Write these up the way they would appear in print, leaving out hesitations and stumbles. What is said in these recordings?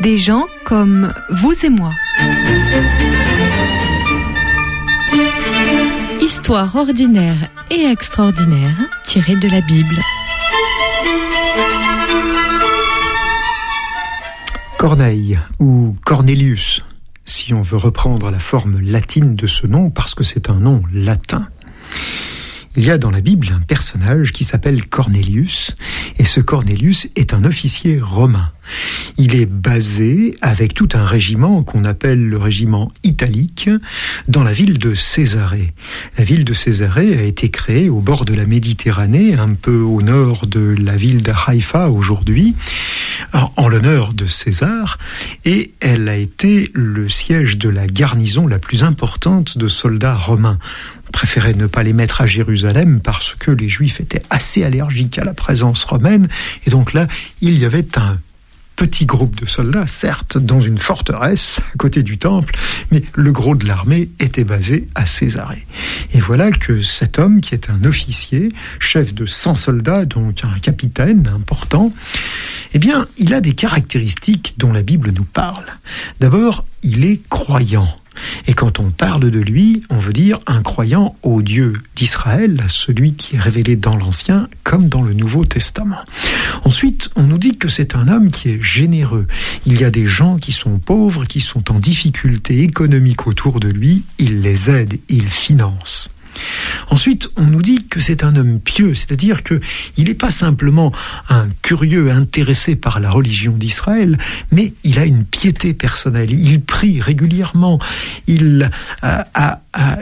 Des gens comme vous et moi. Histoire ordinaire et extraordinaire tirée de la Bible. Corneille ou Cornelius, si on veut reprendre la forme latine de ce nom, parce que c'est un nom latin. Il y a dans la Bible un personnage qui s'appelle Cornelius, et ce Cornelius est un officier romain. Il est basé avec tout un régiment qu'on appelle le régiment italique dans la ville de Césarée. La ville de Césarée a été créée au bord de la Méditerranée, un peu au nord de la ville de Haïfa aujourd'hui, en l'honneur de César, et elle a été le siège de la garnison la plus importante de soldats romains. On préférait ne pas les mettre à Jérusalem parce que les Juifs étaient assez allergiques à la présence romaine, et donc là, il y avait un petit groupe de soldats, certes, dans une forteresse à côté du temple, mais le gros de l'armée était basé à Césarée. Et voilà que cet homme, qui est un officier, chef de 100 soldats, donc un capitaine important, eh bien, il a des caractéristiques dont la Bible nous parle. D'abord, il est croyant. Et quand on parle de lui, on veut dire un croyant au Dieu d'Israël, celui qui est révélé dans l'Ancien comme dans le Nouveau Testament. Ensuite, on nous dit que c'est un homme qui est généreux. Il y a des gens qui sont pauvres, qui sont en difficulté économique autour de lui, il les aide, il finance. Ensuite, on nous dit que c'est un homme pieux, c'est-à-dire qu'il n'est pas simplement un curieux intéressé par la religion d'Israël, mais il a une piété personnelle, il prie régulièrement, il a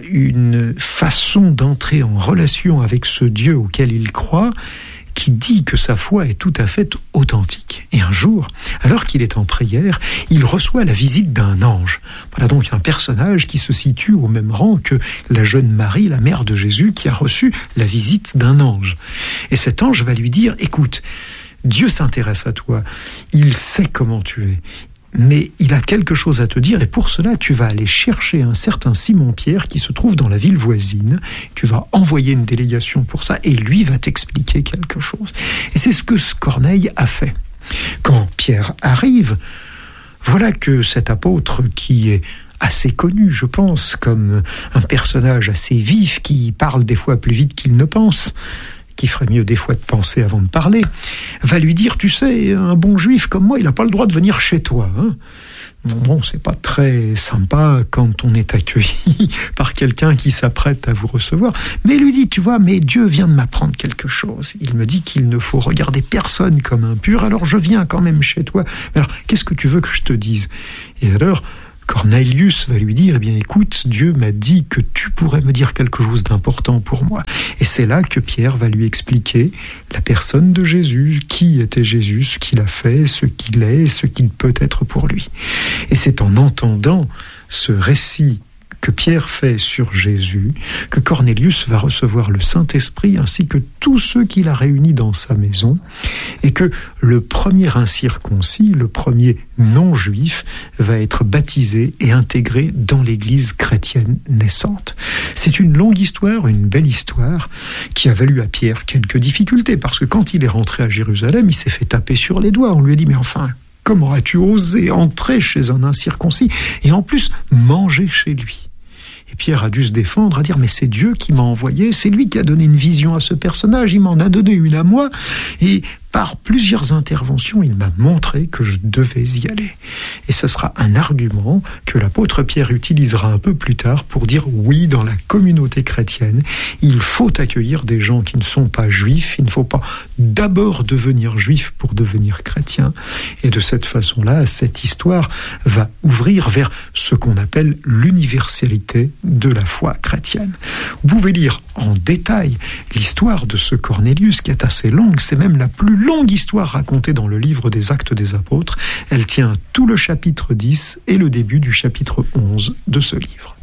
une façon d'entrer en relation avec ce Dieu auquel il croit, qui dit que sa foi est tout à fait authentique. Et un jour, alors qu'il est en prière, il reçoit la visite d'un ange. Voilà donc un personnage qui se situe au même rang que la jeune Marie, la mère de Jésus, qui a reçu la visite d'un ange. Et cet ange va lui dire, écoute, Dieu s'intéresse à toi, il sait comment tu es, mais il a quelque chose à te dire, et pour cela, tu vas aller chercher un certain Simon-Pierre qui se trouve dans la ville voisine. Tu vas envoyer une délégation pour ça, et lui va t'expliquer quelque chose. Et c'est ce que Corneille a fait. Quand Pierre arrive, voilà que cet apôtre qui est assez connu, je pense, comme un personnage assez vif, qui parle des fois plus vite qu'il ne pense, qui ferait mieux des fois de penser avant de parler, va lui dire, tu sais, un bon juif comme moi, il n'a pas le droit de venir chez toi. Hein. Bon, c'est pas très sympa quand on est accueilli par quelqu'un qui s'apprête à vous recevoir. Mais il lui dit, tu vois, mais Dieu vient de m'apprendre quelque chose. Il me dit qu'il ne faut regarder personne comme impur, alors je viens quand même chez toi. Alors, qu'est-ce que tu veux que je te dise ? Et alors, Cornelius va lui dire, eh bien écoute, Dieu m'a dit que tu pourrais me dire quelque chose d'important pour moi. Et c'est là que Pierre va lui expliquer la personne de Jésus, qui était Jésus, ce qu'il a fait, ce qu'il est, ce qu'il peut être pour lui. Et c'est en entendant ce récit que Pierre fait sur Jésus, que Cornelius va recevoir le Saint-Esprit ainsi que tous ceux qu'il a réunis dans sa maison, et que le premier incirconcis, le premier non-juif, va être baptisé et intégré dans l'Église chrétienne naissante. C'est une longue histoire, une belle histoire, qui a valu à Pierre quelques difficultés, parce que quand il est rentré à Jérusalem, il s'est fait taper sur les doigts. On lui a dit, mais enfin, comment as-tu osé entrer chez un incirconcis et en plus manger chez lui ? Et Pierre a dû se défendre, à dire, mais c'est Dieu qui m'a envoyé, c'est lui qui a donné une vision à ce personnage, il m'en a donné une à moi, et par plusieurs interventions, il m'a montré que je devais y aller. Et ce sera un argument que l'apôtre Pierre utilisera un peu plus tard pour dire, oui, dans la communauté chrétienne, il faut accueillir des gens qui ne sont pas juifs, il ne faut pas d'abord devenir juif pour devenir chrétien. Et de cette façon-là, cette histoire va ouvrir vers ce qu'on appelle l'universalité de la foi chrétienne. Vous pouvez lire en détail l'histoire de ce Cornelius qui est assez longue, c'est même la plus longue histoire racontée dans le livre des Actes des Apôtres. Elle tient tout le chapitre 10 et le début du chapitre 11 de ce livre.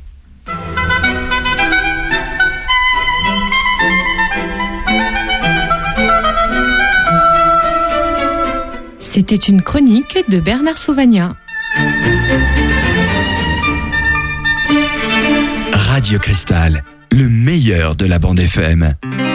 C'était une chronique de Bernard Sauvagnat. Radio Cristal, le meilleur de la bande FM.